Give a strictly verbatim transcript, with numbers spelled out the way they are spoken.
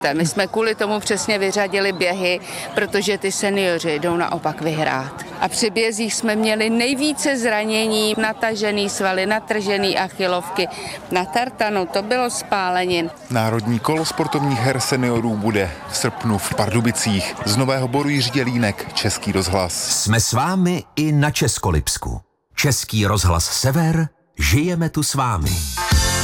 My jsme kvůli tomu přesně vyřadili běhy, protože ty seniori jdou naopak vyhrát. A při bězích jsme měli nejvíce zranění, natažený svaly, natržený achilovky, na tartanu, to bylo spálenin. Národní kolo sportovních her seniorů bude v srpnu v Pardubicích. Z Nového Boru Jiří Dělínek, Český rozhlas. Jsme s vámi i na Českolipsku. Český rozhlas Sever, žijeme tu s vámi.